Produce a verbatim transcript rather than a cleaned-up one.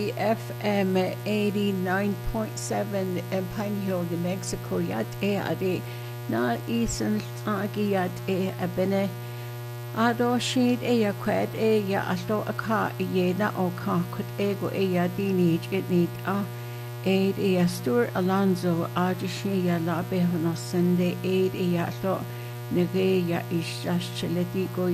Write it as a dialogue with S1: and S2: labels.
S1: Free F M eighty-nine point seven in Pine Hill, New Mexico. Yat e ade na isan agi yat e abene ado shid e ya kwed e ya asto aka e ye na o ka kut ego e ya dini it need a aid e ya Stuart Alonzo aji ya la behono sende aid e ya to nege ya isha cheleti go